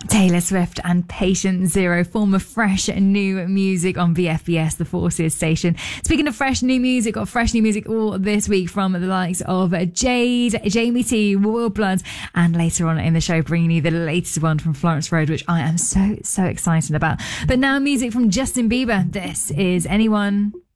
Taylor Swift and Patient Zero, form of fresh new music on VFBS, the Forces station. Speaking of fresh new music, got fresh new music all this week from the likes of Jade, Jamie T, Royal Blood, and later on in the show, bringing you the latest one from Florence Road, which I am so excited about. But now music from Justin Bieber. This is Anyone.